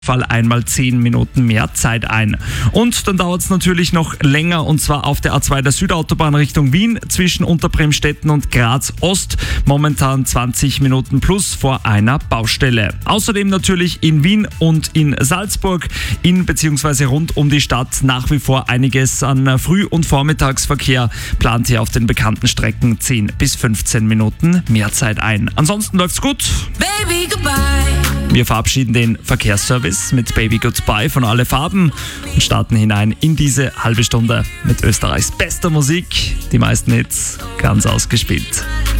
Fall einmal 10 Minuten mehr Zeit ein. Und dann dauert es natürlich noch länger, und zwar auf der A2 der Südautobahn Richtung Wien zwischen Unterbremstetten und Graz Ost. Momentan 20 Minuten plus vor einer Baustelle. Außerdem natürlich in Wien und in Salzburg, in bzw. rund um die Stadt nach wie vor einiges an Früh- und Vormittagsverkehr. Plant hier auf den bekannten Strecken 10 bis 15 Minuten mehr Zeit ein. Ansonsten läuft's gut. Baby, goodbye. Wir verabschieden den Verkehrsservice mit Baby Goodbye von Alle Farben und starten hinein in diese halbe Stunde mit Österreichs bester Musik. Die meisten Hits ganz ausgespielt.